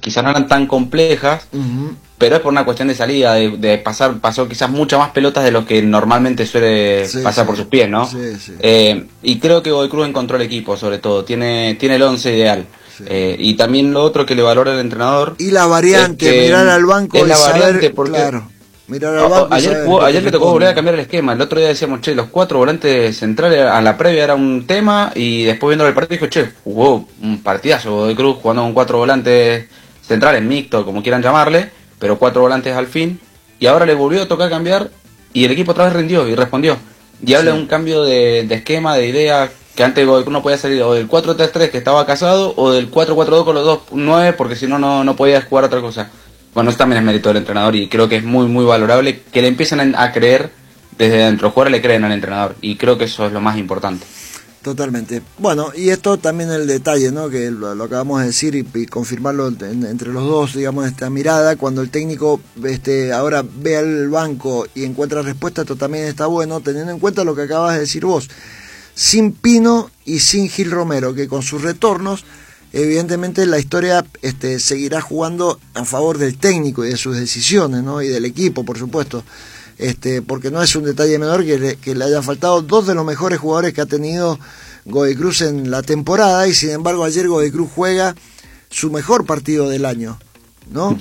quizás no eran tan complejas, pero es por una cuestión de salida, pasó quizás muchas más pelotas de lo que normalmente suele pasar por sus pies, ¿no? Y creo que Godoy Cruz encontró el equipo, sobre todo, tiene el 11 ideal. Y también lo otro que le valora el entrenador, y la variante, mirar al banco, es la saber, variante, porque claro, mirar al banco ayer le tocó volver a cambiar el esquema. El otro día decíamos, che, los 4 volantes centrales a la previa era un tema, y después viendo el partido dijo, che, jugó un partidazo Godoy Cruz jugando con 4 volantes centrales, mixto, como quieran llamarle, pero 4 volantes al fin, y ahora le volvió a tocar cambiar, y el equipo otra vez rindió y respondió. Y habla de un cambio de esquema, de idea, que antes Godoy Cruz no podía salir o del 4-3-3 que estaba casado, o del 4-4-2 con los 2 9, porque si no, no podía jugar otra cosa. Bueno, eso también es mérito del entrenador, y creo que es muy, muy valorable que le empiecen a creer desde dentro. Jugadores le creen al entrenador, y creo que eso es lo más importante. Totalmente. Bueno, y esto también el detalle, ¿no? Que lo acabamos de decir, y confirmarlo entre los dos, digamos, esta mirada, cuando el técnico ahora ve al banco y encuentra respuesta, esto también está bueno, teniendo en cuenta lo que acabas de decir vos. Sin Pino y sin Gil Romero, que con sus retornos, evidentemente la historia seguirá jugando a favor del técnico y de sus decisiones, ¿no? Y del equipo, por supuesto. Porque no es un detalle menor que le haya faltado 2 de los mejores jugadores que ha tenido Godoy Cruz en la temporada, y sin embargo ayer Godoy Cruz juega su mejor partido del año, ¿no?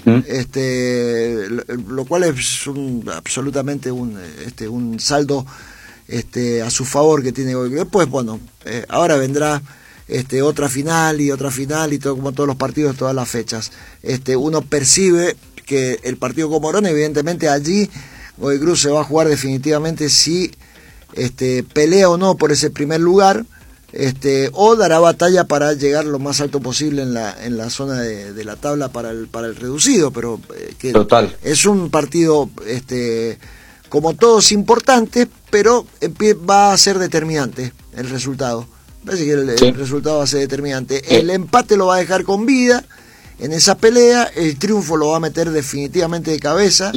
Lo cual es absolutamente un saldo a su favor que tiene Godoy Cruz. Después, bueno, ahora vendrá otra final y todo, como todos los partidos, todas las fechas. Uno percibe que el partido con Morón, evidentemente allí Godoy Cruz se va a jugar definitivamente si pelea o no por ese primer lugar, o dará batalla para llegar lo más alto posible en la zona de la tabla para el reducido, pero que total, es un partido como todos importantes, pero va a ser determinante el resultado. Parece que el resultado va a ser determinante. El empate lo va a dejar con vida en esa pelea, el triunfo lo va a meter definitivamente de cabeza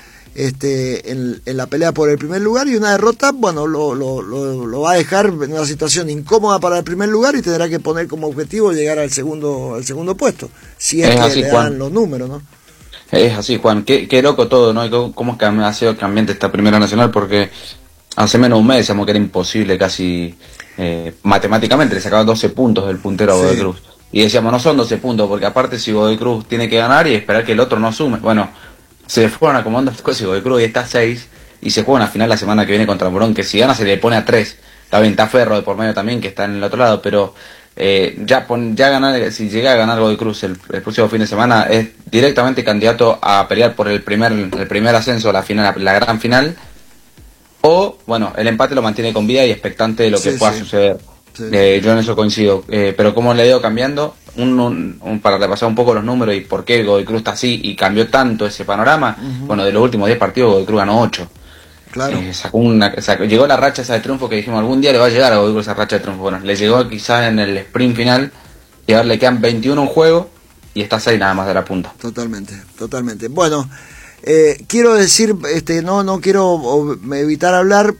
en la pelea por el primer lugar, y una derrota, bueno, lo va a dejar en una situación incómoda para el primer lugar, y tendrá que poner como objetivo llegar al segundo puesto, si es que así, le dan Juan, los números, ¿no? Es así, Juan, qué loco todo, ¿no? Y cómo es que ha sido cambiante esta Primera Nacional, porque hace menos de un mes decíamos que era imposible casi matemáticamente, le sacaban 12 puntos del puntero a Godoy Cruz, y decíamos, no son 12 puntos, porque aparte si Godoy Cruz tiene que ganar y esperar que el otro no sume, bueno, se fueron acomodando las cosas y Godoy Cruz está a 6, y se juega una final la semana que viene contra Morón, que si gana se le pone a 3. Está bien, está Ferro de por medio también, que está en el otro lado, pero ya ganar, si llega a ganar Godoy Cruz el próximo fin de semana, es directamente candidato a pelear por el primer ascenso a la final, la gran final, o bueno, el empate lo mantiene con vida y expectante de lo que pueda suceder. Yo en eso coincido, pero como le he ido cambiando, para repasar un poco los números y por qué Godoy Cruz está así y cambió tanto ese panorama. Bueno, de los últimos 10 partidos Godoy Cruz ganó 8. Claro. Llegó la racha esa de triunfo que dijimos, algún día le va a llegar a Godoy Cruz esa racha de triunfo. Bueno, le llegó quizás en el sprint final, y ahora le quedan 21 en juego y está 6 nada más de la punta. Totalmente. Bueno, quiero decir, no quiero evitar hablar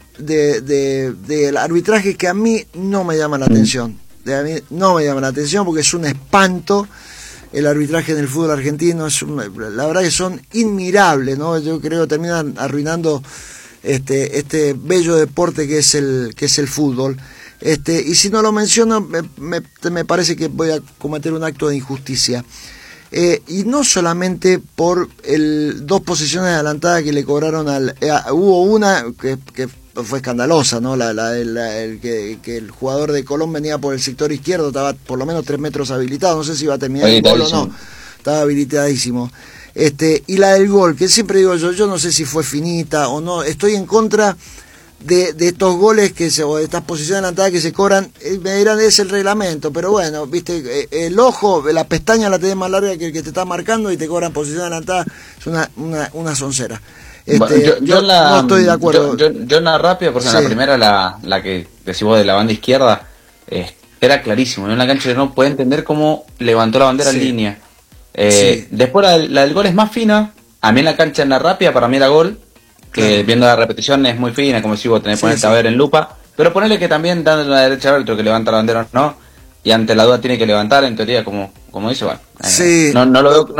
del arbitraje, que a mí no me llama la atención. A mí no me llama la atención porque es un espanto el arbitraje en el fútbol argentino. La verdad que son inmirables, ¿no? Yo creo que terminan arruinando este bello deporte que es el fútbol. Y si no lo menciono, me parece que voy a cometer un acto de injusticia. Y no solamente por 2 posiciones adelantadas que le cobraron hubo una que fue escandalosa, ¿no? Que el jugador de Colón venía por el sector izquierdo, estaba por lo menos 3 metros habilitado, no sé si iba a terminar el gol o no, estaba habilitadísimo. Y la del gol, que siempre digo yo no sé si fue finita o no, estoy en contra de estos goles o de estas posiciones adelantadas que se cobran. Me dirán, es el reglamento, pero bueno, viste, el ojo, la pestaña la tenés más larga que el que te está marcando y te cobran posición adelantada, es una soncera. Yo no estoy de acuerdo. Yo en la rápida, porque en la primera, la que decimos de la banda izquierda, era clarísimo. En la cancha no puede entender cómo levantó la bandera en línea. Después la del gol es más fina. A mí en la cancha, en la rápida, para mí era gol. Que viendo la repetición es muy fina, como si vos tenés que ponerte a ver en lupa. Pero ponele que también dando la derecha al árbitro que levanta la bandera, ¿no? Y ante la duda tiene que levantar, en teoría, como dice, bueno. No lo veo.